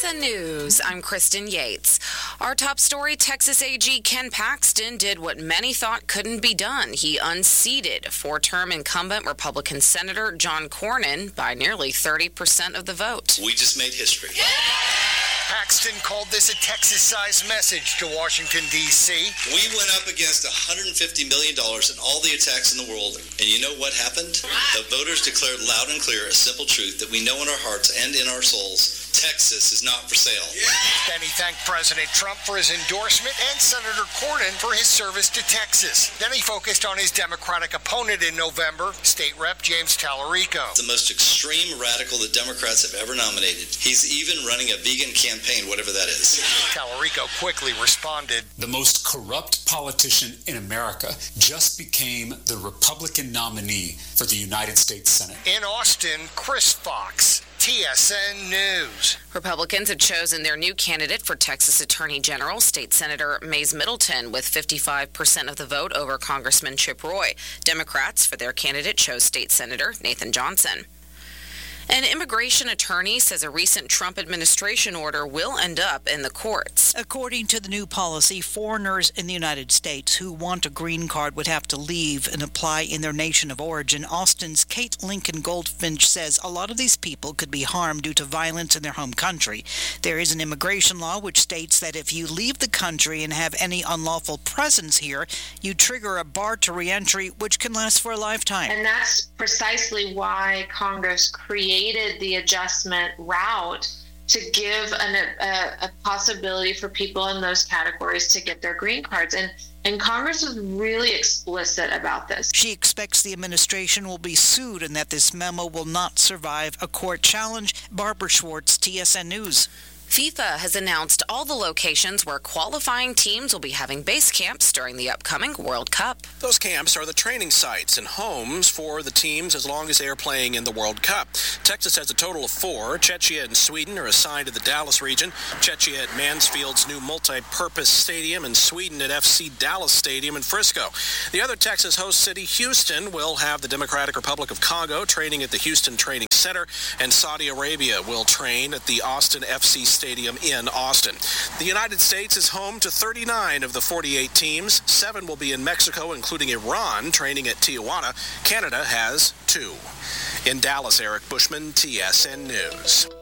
TSN News, I'm Kristen Yates. Our top story, Texas AG Ken Paxton did what many thought couldn't be done. He unseated four-term incumbent Republican Senator John Cornyn by nearly 30% of the vote. We just made history. Paxton called this a Texas-sized message to Washington, D.C. We went up against $150 million in all the attacks in the world, and you know what happened? The voters declared loud and clear a simple truth that we know in our hearts and in our souls. Texas is not for sale. Then he thanked President Trump for his endorsement and Senator Cornyn for his service to Texas. Then he focused on his Democratic opponent in November, State Rep James Tallarico. The most extreme radical the Democrats have ever nominated. He's even running a vegan campaign, whatever that is. Tallarico quickly responded. The most corrupt politician in America just became the Republican nominee for the United States Senate. In Austin, Chris Fox, TSN News. Republicans have chosen their new candidate for Texas Attorney General, State Senator Mays Middleton, with 55% of the vote over Congressman Chip Roy. Democrats, for their candidate, chose State Senator Nathan Johnson. An immigration attorney says a recent Trump administration order will end up in the courts. According to the new policy, foreigners in the United States who want a green card would have to leave and apply in their nation of origin. Austin's Kate Lincoln Goldfinch says a lot of these people could be harmed due to violence in their home country. There is an immigration law which states that if you leave the country and have any unlawful presence here, you trigger a bar to reentry, which can last for a lifetime. And that's precisely why Congress created the adjustment route to give a possibility for people in those categories to get their green cards. And Congress was really explicit about this. She expects the administration will be sued and that this memo will not survive a court challenge. Barbara Schwartz, TSN News. FIFA has announced all the locations where qualifying teams will be having base camps during the upcoming World Cup. Those camps are the training sites and homes for the teams as long as they are playing in the World Cup. Texas has a total of 4. Czechia and Sweden are assigned to the Dallas region. Czechia at Mansfield's new multi-purpose stadium and Sweden at FC Dallas Stadium in Frisco. The other Texas host city, Houston, will have the Democratic Republic of Congo training at the Houston Training Center, and Saudi Arabia will train at the Austin FC Stadium in Austin. The United States is home to 39 of the 48 teams. 7 will be in Mexico, including Iran, training at Tijuana. Canada has 2. In Dallas, Eric Bushman, TSN News.